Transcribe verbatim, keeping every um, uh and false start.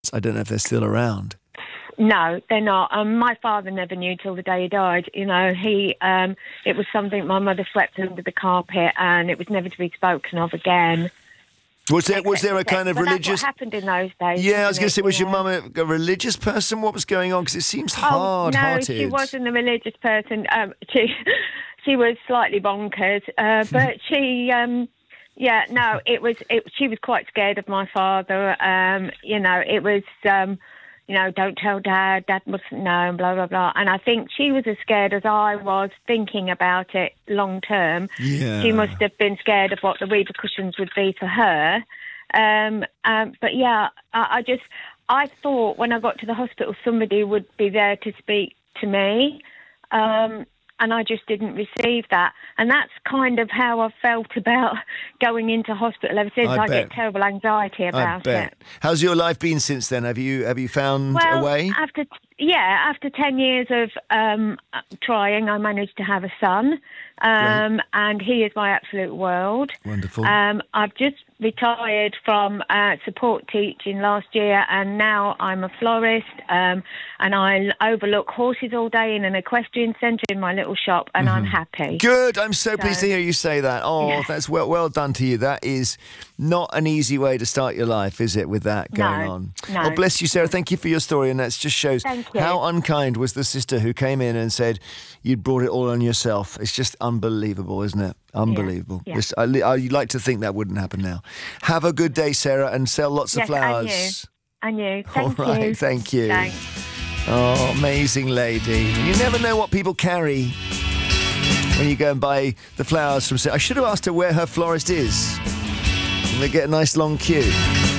I don't know if they're still around. No, they're not. Um, my father never knew till the day he died. You know, he um, it was something my mother swept under the carpet, and it was never to be spoken of again. Was there was there a kind of but religious? That's what happened in those days. Yeah, I was going to it, say, was you your know? mum a, a religious person? What was going on? Because it seems hard-hearted. Oh, no, she wasn't a religious person. Um, she she was slightly bonkers, uh, but she. Um, Yeah, no, it was. It, she was quite scared of my father. Um, you know, it was. Um, you know, don't tell Dad. Dad mustn't know, and blah blah blah. And I think she was as scared as I was thinking about it long term. Yeah. She must have been scared of what the repercussions would be for her. Um, um, but yeah, I, I just I thought when I got to the hospital somebody would be there to speak to me. Um, And I just didn't receive that. And that's kind of how I felt about going into hospital ever since. I I, bet. get terrible anxiety about I bet. it. How's your life been since then? Have you have you found Well, a way? after yeah, after ten years of um, trying, I managed to have a son, um, and he is my absolute world. Wonderful. Um, I've just retired from uh, support teaching last year, and now I'm a florist, um, and I overlook horses all day in an equestrian centre in my little shop, and Mm-hmm. I'm happy. Good. I'm so, So- pleased to hear you say that. Oh, Yeah. that's well well done to you. That is not an easy way to start your life, is it, with that going No, on? no. Oh, bless you, Sarah. Thank you for your story. And that just shows Thank you. how unkind was the sister who came in and said you'd brought it all on yourself. It's just unbelievable, isn't it? Unbelievable. yeah. It's- I, li- I'd like to think that wouldn't happen now. Have a good day, Sarah, and sell lots Yes, of flowers. and you. And you. Thank All right, you. thank you. Thanks. Oh, amazing lady. You never know what people carry when you go and buy the flowers from Sarah. I should have asked her where her florist is. And they get a nice long queue.